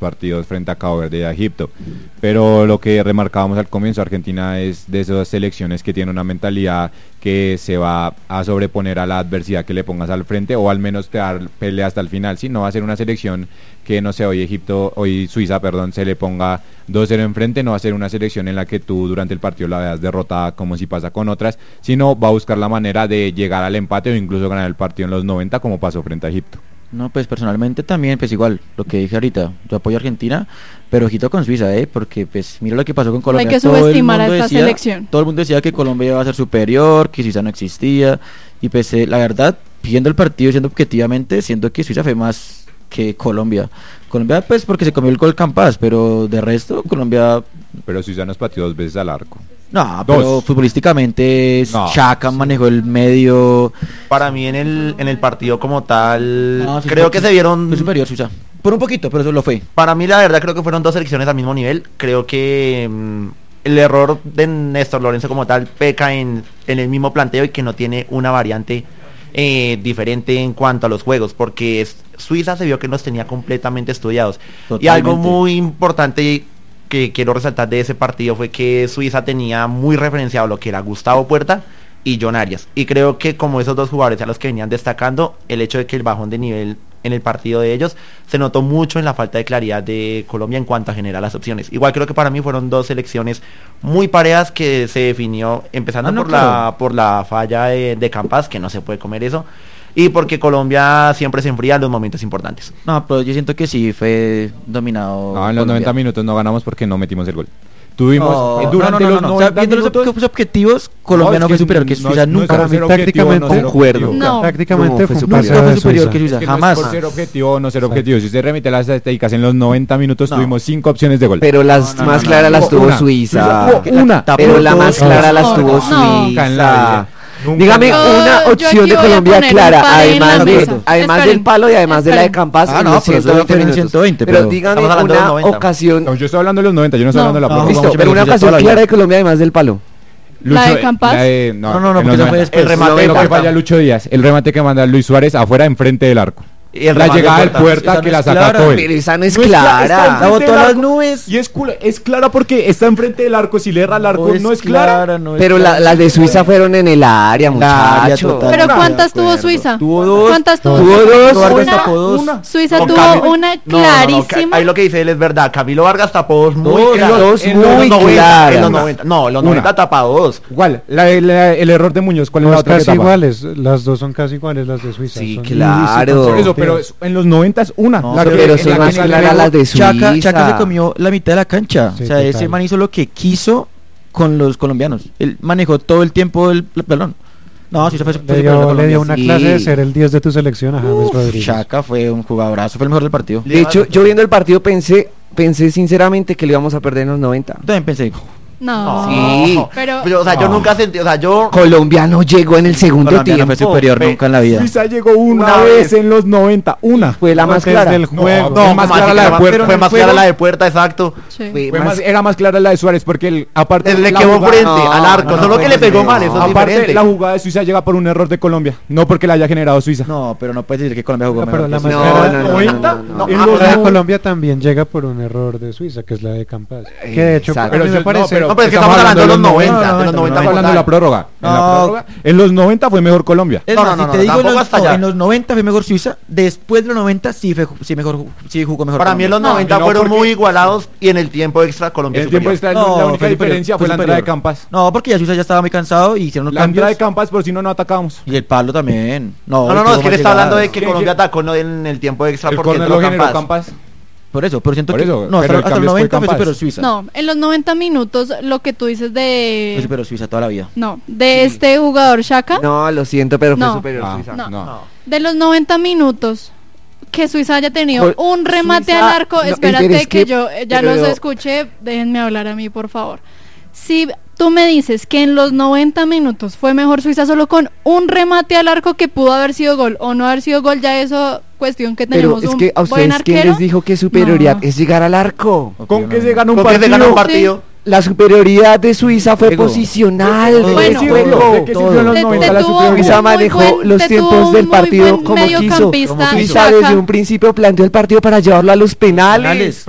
partidos frente a Cabo Verde y a Egipto. Pero lo que remarcábamos al comienzo, Argentina es de esas selecciones que tiene una mentalidad que se va a sobreponer a la adversidad que le pongas al frente, o al menos te dar pelea hasta el final. Sí, no va a ser una selección que, no sé, hoy Suiza, se le ponga 2-0 enfrente. No va a ser una selección en la que tú durante el partido la veas derrotada como si pasa con otras, sino va a buscar la manera de llegar al empate o incluso ganar el partido en los 90, como pasó frente a Egipto. No, pues personalmente también, pues igual, lo que dije ahorita, yo apoyo a Argentina, pero ojito con Suiza, porque pues mira lo que pasó con Colombia. No hay que subestimar a esta selección. Todo el mundo decía que Colombia iba a ser superior, que Suiza no existía, y pues la verdad, viendo el partido, siendo objetivamente, siento que Suiza fue más que Colombia. Colombia pues porque se comió el gol Campas, pero de resto Colombia... Pero Suiza nos pateó 2 veces al arco. No, pero futbolísticamente Xhaka manejó el medio. Para mí en el partido como tal, creo que se vieron... Fue superior Suiza. Por un poquito, pero eso lo fue. Para mí la verdad creo que fueron dos selecciones al mismo nivel. Creo que el error de Néstor Lorenzo como tal peca en el mismo planteo y que no tiene una variante diferente en cuanto a los juegos, porque Suiza se vio que los tenía completamente estudiados. Totalmente. Y algo muy importante que quiero resaltar de ese partido fue que Suiza tenía muy referenciado lo que era Gustavo Puerta y John Arias, y creo que como esos dos jugadores a los que venían destacando, el hecho de que el bajón de nivel en el partido de ellos se notó mucho en la falta de claridad de Colombia en cuanto a generar las opciones. Igual creo que para mí fueron dos selecciones muy parejas que se definió empezando por la falla de Campas, que no se puede comer eso, y porque Colombia siempre se enfría en los momentos importantes. No, pero yo siento que sí fue dominado. No, en los 90 minutos no ganamos porque no metimos el gol. Tuvimos durante los 90 viendo minutos, los objetivos, Colombia no fue superior que Suiza nunca. Para mí tácticamente concuerdo. Tácticamente fue superior que Suiza, jamás. Por ser objetivo o no ser objetivo. Si usted remite las estadísticas, en los 90 minutos tuvimos 5 opciones de gol. Pero las más claras las tuvo Suiza. Pero la más clara las tuvo Suiza. Dígame una opción de Colombia clara, además del palo y además de la de Campas. No, pero 120. Pero dígame una ocasión. No, yo estoy hablando de los 90, yo no estoy hablando de la prórroga. Listo, pero una ocasión clara de Colombia además del palo. ¿La de Campas? No, porque eso fue después. El remate que falla Lucho Díaz, el remate que manda Luis Suárez afuera enfrente del arco. La llegada del Puerta que la saca Coel. Pero esa no es clara. La botó a las nubes. Y es clara porque está enfrente del arco. Si le erra al arco, no es clara. Pero las de Suiza fueron en el área, muchachos. ¿Pero cuántas tuvo Suiza? Tuvo 2. ¿Cuántas tuvo? Una. Suiza tuvo una clarísima. Ahí lo que dice él es verdad. Camilo Vargas tapó 2 muy claras. En los 90. No, en los 90 tapa 2. ¿Cuál? El error de Muñoz. ¿Cuál es la otra que tapa? Casi iguales. Las dos son casi iguales, las de Suiza. Sí, claro. Pero en los 90 es una. Pero son más claras las de Suiza. Chaka se comió la mitad de la cancha. Sí, o sea, total. Ese man hizo lo que quiso con los colombianos. Él manejó todo el tiempo el balón. No, sí, le dio una clase de ser el 10 de tu selección a James Rodríguez. Chaka fue un jugadorazo, fue el mejor del partido. De hecho, yo viendo el partido pensé sinceramente que lo íbamos a perder en los 90. También pensé. No, sí, pero o sea, yo nunca sentí, o sea, Colombia no llegó en el segundo Colombia tiempo. No fue superior nunca en la vida. Suiza llegó una vez en los 90, una. Fue la más clara del juego. No, más clara la de Puerta. Fue más clara la de Puerta, exacto. sí. Era más clara la de Suárez porque aparte le quedó frente al arco, solo que le pegó mal, eso es aparte diferente. La jugada de Suiza llega por un error de Colombia, no porque la haya generado Suiza. No, pero no puedes decir que Colombia jugó Pero mejor. la más No. La de Colombia también llega por un error de Suiza, que es la de Campas. Que de hecho, Exacto. a mí me parece. No, pero es que estamos hablando de los 90. De los 90 hablando de la prórroga. En los 90 fue mejor Colombia. Es más, si te digo en los 90 fue mejor Suiza, después de los 90 sí jugó mejor. Para mí en los 90 fueron muy igualados y en el tiempo extra Colombia en el tiempo extra la única diferencia fue la entrada de Campas. No, porque ya Suiza ya estaba muy cansado y hicieron los la cambios. entrada de Campas, por si no atacábamos. Y el palo también. No, es que él está hablando de que Colombia atacó en el tiempo extra porque entró Campas. Por eso, pero siento que no, hasta los 90 fue superior Suiza. No, en los 90 minutos lo que tú dices de fue superior Suiza toda la vida. No, de este jugador Xhaka. No, lo siento, pero fue superior Suiza. No. De los 90 minutos que Suiza haya tenido un remate al arco, espérate que yo ya los escuché, déjenme hablar a mí, por favor. Si tú me dices que en los 90 minutos fue mejor Suiza solo con un remate al arco que pudo haber sido gol o no haber sido gol, ya eso cuestión que tenemos. Pero es que a ustedes ¿quién les dijo que superioridad es llegar al arco? ¿Con qué se gana un partido? Sí. La superioridad de Suiza fue posicional. Bueno, Suiza manejó los tiempos del partido como quiso. Suiza desde un principio planteó el partido para llevarlo a los penales.